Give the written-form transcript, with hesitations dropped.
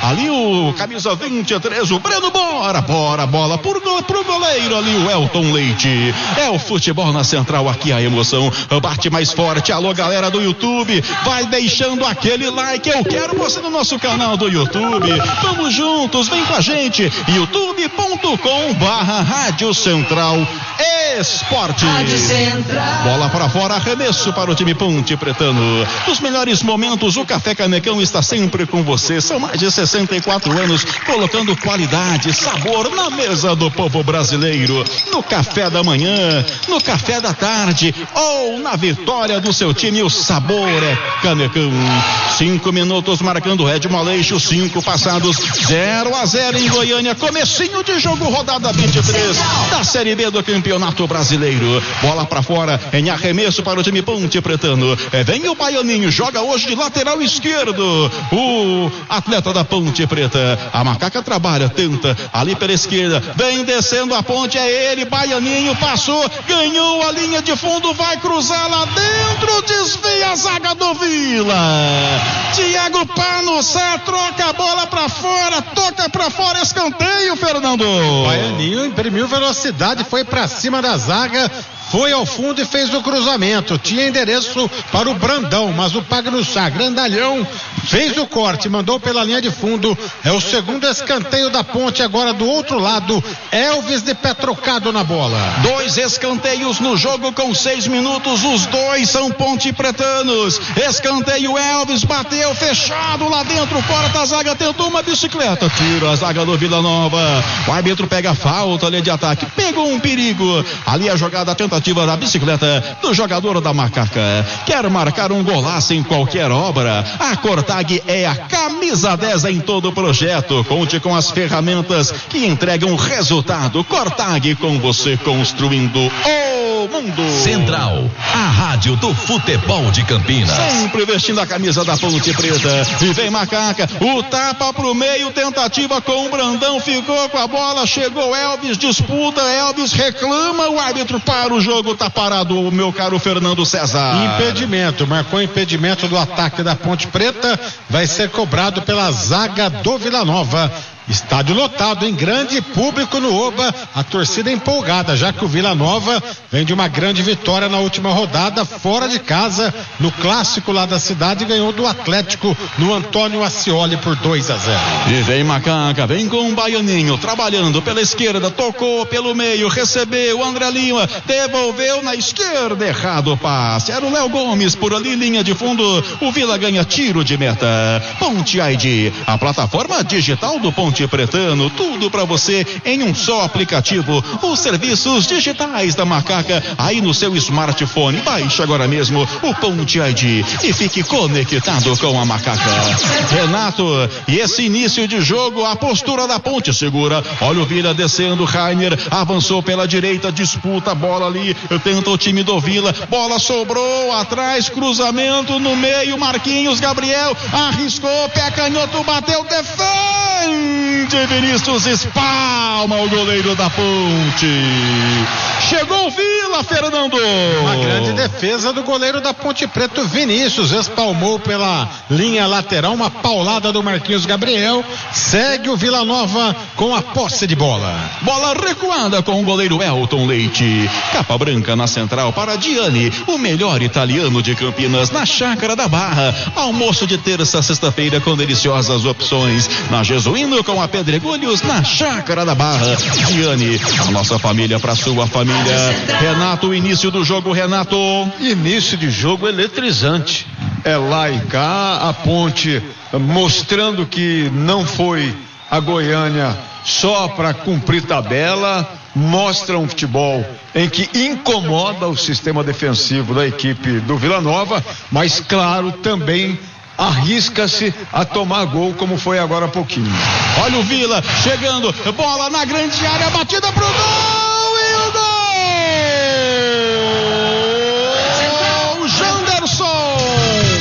ali o camisa 23, o Breno, bora, bola pro goleiro ali, o Elton Leite. É o futebol na central, aqui a emoção bate mais forte. Alô, galera do YouTube, vai deixando aquele like, eu quero você no nosso canal do YouTube. Vamos juntos, vem com a gente, youtube.com/Rádio Central Esporte. Bola para fora, arremesso para o time Ponte Pretano. Nos melhores momentos, o Café Canecão está sempre com você. São mais de 64 anos colocando qualidade, sabor na mesa do povo brasileiro. No café da manhã, no café da tarde ou na vitória do seu time, o sabor é Canecão. 5 minutos marcando Edmo Aleixo, 5 passados, 0-0 em Goiânia. Comecinho de jogo, rodada 23 da Série B do Campeonato Brasileiro. Bola pra fora, em arremesso para o time Ponte Pretano. Vem o Baianinho, joga hoje de lateral esquerdo. O atleta da Ponte Preta. A Macaca trabalha, tenta ali pela esquerda. Vem descendo a ponte, é ele, Baianinho, passou, ganhou a linha de fundo, vai cruzar lá dentro, desvia a zaga do Vila. Thiago Panussá troca a bola pra fora, toca pra fora, escanteio, Fernando. Baianinho imprimiu velocidade, foi pra cima da zaga, foi ao fundo e fez o cruzamento. Tinha endereço para o Brandão, mas o Panussá, grandalhão, fez o corte, mandou pela linha de fundo. É o segundo escanteio da Ponte. Agora do outro lado, Elvis de pé trocado na bola. 2 escanteios no jogo com 6 minutos. Os 2 são Ponte Pretanos. Escanteio, Elvis bateu fechado lá dentro, fora da zaga, tentou uma bicicleta, tira a zaga do Vila Nova. O árbitro pega a falta ali de ataque, pegou um perigo. Ali a jogada, a tentativa da bicicleta do jogador da Macaca. Quer marcar um golaço em qualquer obra? A Cortag é a camisa 10 em todo o projeto. Conte com as ferramentas que entregam resultado. Cortag, com você construindo o mundo. Central, a rádio do futebol de Campinas. Sempre vestindo a camisa da Ponte Preta. E vem Macaca, o tapa pro meio, tentativa com o Brandão, ficou com a bola, chegou Elvis, disputa, Elvis reclama, o árbitro para o jogo, tá parado o meu caro Fernando César. Impedimento, marcou impedimento do ataque da Ponte Preta, vai ser cobrado pela zaga do Vila Nova. Estádio lotado, em grande público no Oba, a torcida empolgada, já que o Vila Nova vem de uma grande vitória na última rodada, fora de casa, no clássico lá da cidade, ganhou do Atlético no Antônio Ascioli por 2-0. E vem Macaca, vem com o Baianinho, trabalhando pela esquerda, tocou pelo meio, recebeu, André Lima, devolveu na esquerda, errado o passe, era o Léo Gomes, por ali, linha de fundo, o Vila ganha tiro de meta. Ponte ID, a plataforma digital do Ponte Pretano, tudo para você em um só aplicativo. Os serviços digitais da Macaca aí no seu smartphone. Baixe agora mesmo o Ponte ID e fique conectado com a Macaca. Renato, e esse início de jogo, a postura da Ponte segura. Olha o Vila descendo, Rainer avançou pela direita, disputa a bola ali, tenta o time do Vila, bola sobrou atrás, cruzamento no meio, Marquinhos Gabriel arriscou, pé canhoto, bateu, defende, Vinícius espalma o goleiro da Ponte. Chegou o Vila, Fernando. Uma grande defesa do goleiro da Ponte Preta, Vinícius, espalmou pela linha lateral, uma paulada do Marquinhos Gabriel. Segue o Vila Nova com a posse de bola. Bola recuada com o goleiro Elton Leite. Capa branca na central para Diane, o melhor italiano de Campinas, na Chácara da Barra. Almoço de terça a sexta-feira com deliciosas opções. Na Jesuíno com a Pedregulhos, na Chácara da Barra. Diane, a nossa família para sua família. Renato, início do jogo, Renato. Início de jogo eletrizante. É lá e cá, a Ponte mostrando que não foi a Goiânia só para cumprir tabela, mostra um futebol em que incomoda o sistema defensivo da equipe do Vila Nova, mas claro, também arrisca-se a tomar gol, como foi agora há pouquinho. Olha o Vila chegando, bola na grande área, batida pro gol!